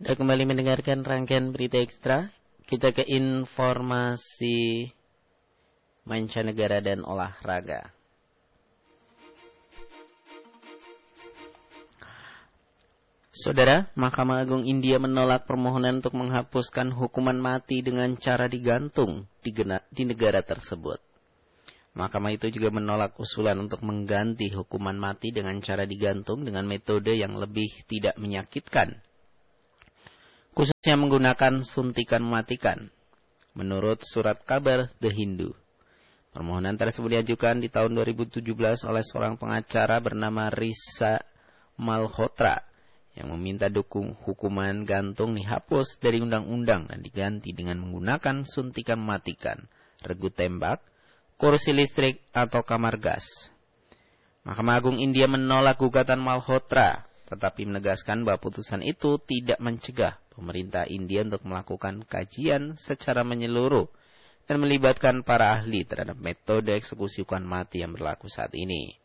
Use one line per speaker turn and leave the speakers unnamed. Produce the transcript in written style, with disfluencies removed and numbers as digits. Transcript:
Anda kembali mendengarkan rangkaian berita ekstra. Kita ke informasi mancanegara dan olahraga. Saudara, Mahkamah Agung India menolak permohonan untuk menghapuskan hukuman mati dengan cara digantung di negara tersebut. Mahkamah itu juga menolak usulan untuk mengganti hukuman mati dengan cara digantung dengan metode yang lebih tidak menyakitkan, khususnya menggunakan suntikan mematikan, menurut surat kabar The Hindu. Permohonan tersebut diajukan di tahun 2017 oleh seorang pengacara bernama Risa Malhotra yang meminta hukuman gantung dihapus dari undang-undang dan diganti dengan menggunakan suntikan mematikan, regu tembak, kursi listrik, atau kamar gas. Mahkamah Agung India menolak gugatan Malhotra, tetapi menegaskan bahwa putusan itu tidak mencegah pemerintah India untuk melakukan kajian secara menyeluruh dan melibatkan para ahli terhadap metode eksekusi hukuman mati yang berlaku saat ini.